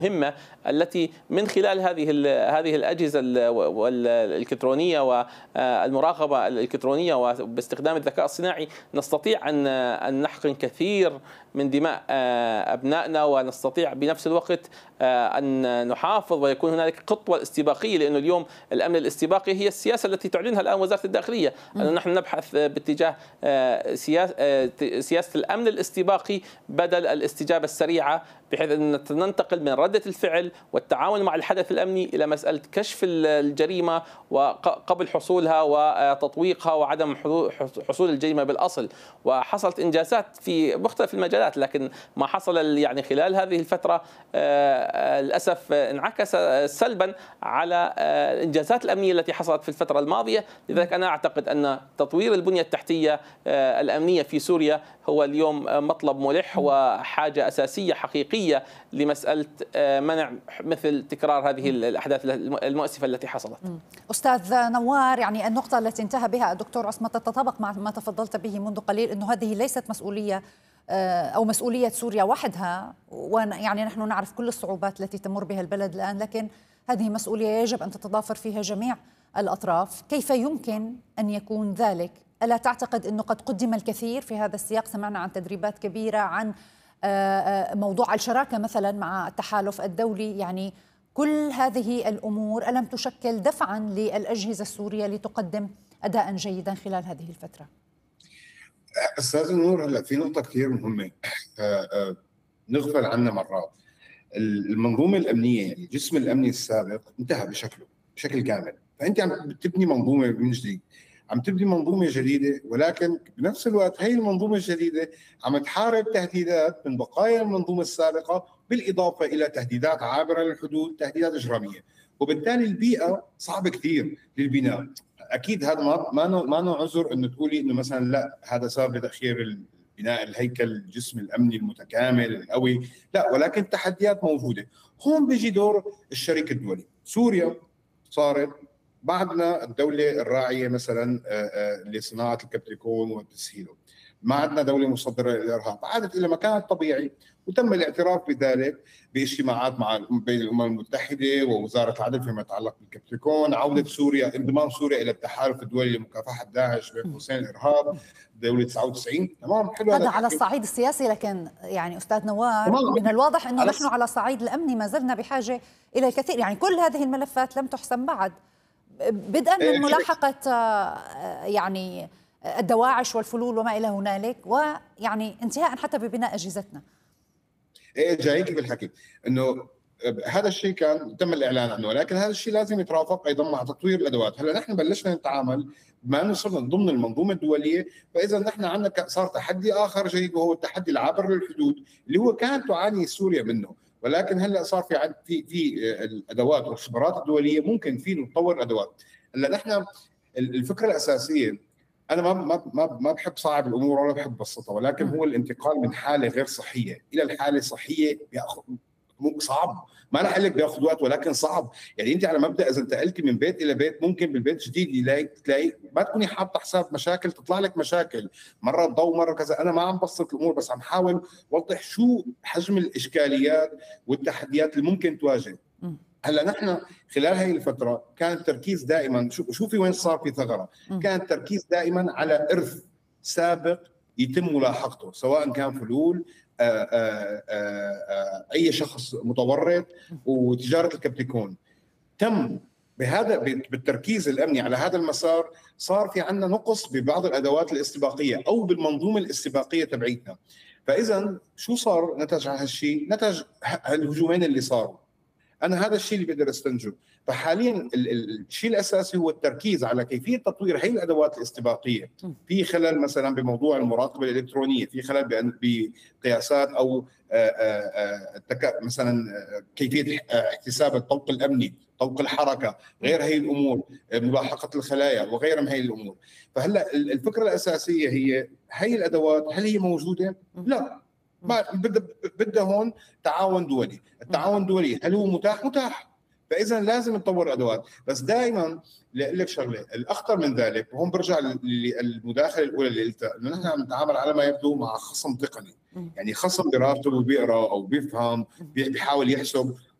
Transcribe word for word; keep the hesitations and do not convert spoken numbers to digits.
مهمة التي من خلال هذه هذه الأجهزة الإلكترونية والمراقبة الإلكترونية وباستخدام الذكاء الصناعي نستطيع أن أن نحقن كثير من دماء أبنائنا، ونستطيع بنفس الوقت أن نحافظ ويكون هنالك خطوة استباقية، لأنه اليوم الأمن الاستباقي هي السياسة التي تعلنها الآن وزارة الداخلية، أن نحن نبحث باتجاه سياسة الأمن الاستباقي بدل الاستجابة السريعة، بحيث أن ننتقل من ردة الفعل والتعاون مع الحدث الأمني إلى مسألة كشف الجريمة وقبل حصولها وتطويقها وعدم حصول الجريمة بالأصل. وحصلت إنجازات في مختلف المجالات، لكن ما حصل يعني خلال هذه الفترة للأسف انعكس سلبا على الإنجازات الأمنية التي حصلت في الفترة الماضية. لذلك أنا أعتقد أن تطوير البنية التحتية الأمنية في سوريا هو اليوم مطلب ملح وحاجة أساسية حقيقية لمسألة منع مثل تكرار هذه الأحداث المؤسفة التي حصلت. أستاذ نوار، يعني النقطة التي انتهى بها الدكتور عصمت تتطابق مع ما تفضلت به منذ قليل، أنه هذه ليست مسؤولية أو مسؤولية سوريا وحدها، ويعني نحن نعرف كل الصعوبات التي تمر بها البلد الآن، لكن هذه مسؤولية يجب أن تتضافر فيها جميع الأطراف. كيف يمكن أن يكون ذلك؟ ألا تعتقد أنه قد قدم الكثير في هذا السياق؟ سمعنا عن تدريبات كبيرة، عن موضوع الشراكة مثلا مع التحالف الدولي، يعني كل هذه الأمور ألم تشكل دفعا للأجهزة السورية لتقدم أداء جيدا خلال هذه الفترة؟ أستاذ نور، هلا في نقطة كثير مهمة نغفل عنها مرات. المنظومة الأمنية، يعني الجسم الأمني السابق انتهى بشكله بشكل كامل، فأنت عم تبني منظومة من جديد، عم تبني منظومة جديدة، ولكن بنفس الوقت هي المنظومة الجديدة عم تحارب تهديدات من بقايا المنظومة السابقة، بالإضافة إلى تهديدات عابرة للحدود، تهديدات إجرامية، وبالتالي البيئة صعبة كثير للبناء. أكيد هذا ما ما ما عذر إنه تقولي إنه مثلا لا هذا سبب تأخير بناء الهيكل الجسم الأمني المتكامل القوي، لا، ولكن التحديات موجودة. هون بيجي دور الشريك الدولي. سوريا صارت بعدنا الدولة الراعية مثلا لصناعة الكبريكون وتسهيله، ما عندنا دولة مصدرة للإرهاب، عادت إلى مكانها الطبيعي، وتم الاعتراف بذلك باجتماعات مع بين الأمم المتحدة ووزارة العدل فيما يتعلق بالكبريكون، عودة سوريا، انضمام سوريا إلى التحالف الدولي لمكافحة داعش بين قوسين الإرهاب، دولة تسعة وتسعين. تمام، حلو هذا على الصعيد السياسي، لكن يعني أستاذ نوار من الواضح أنه نحن على الصعيد الأمني ما زلنا بحاجة إلى الكثير. يعني كل هذه الملفات لم تحسم بعد، بدءا من ملاحقة يعني الدواعش والفلول وما إلى هنالك، ويعني انتهاء حتى ببناء أجهزتنا. ايه، جايك بالحكي انه هذا الشيء كان تم الاعلان عنه، ولكن هذا الشيء لازم يترافق ايضا مع تطوير الادوات. هلا نحن بلشنا نتعامل بما انه صرنا ضمن المنظومه الدوليه، فاذا نحن عندنا صار تحدي اخر جديد، وهو التحدي العابر للحدود اللي هو كانت تعاني سوريا منه، ولكن هلا صار في في في الادوات والخبرات الدوليه ممكن في نطور ادوات. هلا نحن الفكره الاساسيه، أنا ما ما ما ما بحب صعب الأمور ولا بحب بسطها، ولكن هو الانتقال من حالة غير صحية إلى الحالة الصحية بياخذ صعب، ما رح أقول لك بياخذ وقت، ولكن صعب. يعني أنت على مبدأ إذا انتقلتي من بيت إلى بيت، ممكن بالبيت الجديد تلاقي تلاقي ما تكوني حاطة حساب مشاكل، تطلع لك مشاكل مرة ضوء مرة كذا. أنا ما عم بسط الأمور، بس عم حاول أوضح شو حجم الإشكاليات والتحديات اللي ممكن تواجه. هلا نحن خلال هذه الفتره كان التركيز دائما، شوفي وين صار في ثغره، كان التركيز دائما على ارث سابق يتم ملاحقته، سواء كان فلول، آآ آآ آآ اي شخص متورط، وتجاره الكبريكون. تم بهذا بالتركيز الامني على هذا المسار، صار في عندنا نقص ببعض الادوات الاستباقيه او بالمنظومه الاستباقيه تبعيتنا. فاذا شو صار نتج عن هالشيء؟ نتج الهجومين اللي صاروا. أنا هذا الشيء اللي بقدر استنتجه. فحاليا الشيء الأساسي هو التركيز على كيفية تطوير هي الأدوات الاستباقية، في خلال مثلا بموضوع المراقبة الإلكترونية، في خلال بقياسات أو مثلا كيفية احتساب الطوق الأمني، طوق الحركة، غير هي الأمور، ملاحقة الخلايا وغيرها من هي الأمور. فهلا الفكرة الأساسية هي هي الأدوات هل هي موجودة؟ لا، ما بدها بدها هون تعاون دولي. التعاون الدولي هل هو متاح؟ متاح. فاذا لازم نطور الادوات. بس دائما لاقول لك شغله الاخطر من ذلك، وهون برجع للمداخله الاولى اللي قلتها، انه نحن عم نتعامل على ما يبدو مع خصم تقني، يعني خصم براسه وبيقرا او بيفهم بيحاول يحسب